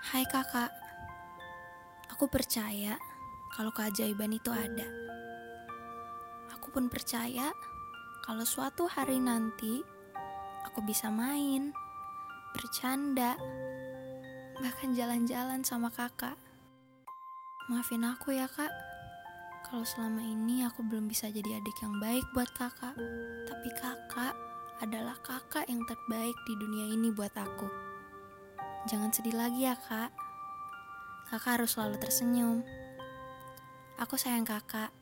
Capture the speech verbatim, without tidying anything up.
Hai kakak, aku percaya kalau keajaiban itu ada. Aku pun percaya kalau suatu hari nanti aku bisa main, bercanda, bahkan jalan-jalan sama kakak. Maafin aku ya kak, kalau selama ini aku belum bisa jadi adik yang baik buat kakak. Tapi kakak adalah kakak yang terbaik di dunia ini buat aku. Jangan sedih lagi ya kak, kakak harus selalu tersenyum. Aku sayang kakak.